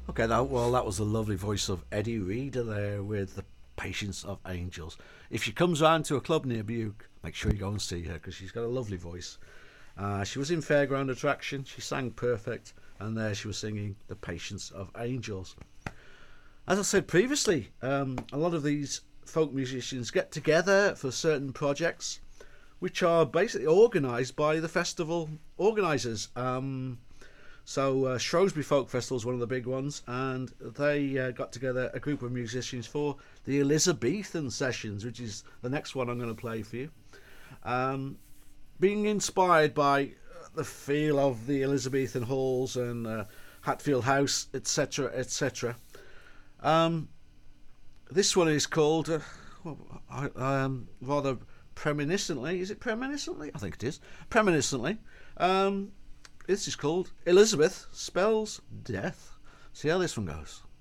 Okay, that was the lovely voice of Eddie Reader there with the Patience of Angels. If she comes round to a club near you, make sure you go and see her because she's got a lovely voice. She was in Fairground Attraction. She sang perfect, and there she was singing the Patience of Angels. As I said previously, a lot of these folk musicians get together for certain projects, which are basically organised by the festival organisers. So Shrewsbury Folk Festival is one of the big ones, and they got together a group of musicians for the Elizabethan Sessions, which is the next one I'm going to play for you. Being inspired by the feel of the Elizabethan halls and Hatfield House, etc., etc. This one is called, rather premonitionally, is it premonitionally? I think it is. Premonitionally. This is called Elizabeth Spells Death. See how this one goes.